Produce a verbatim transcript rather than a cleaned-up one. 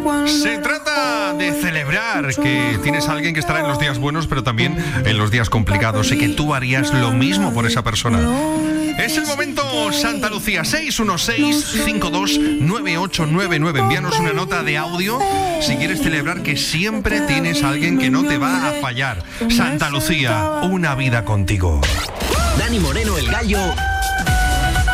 Se trata de celebrar que tienes a alguien que estará en los días buenos, pero también en los días complicados, y que tú harías lo mismo por esa persona. Es el momento Santa Lucía. Seis uno seis, cinco dos nueve ocho nueve nueve. Envíanos una nota de audio si quieres celebrar que siempre tienes a alguien que no te va a fallar. Santa Lucía, una vida contigo. Dani Moreno, el Gallo,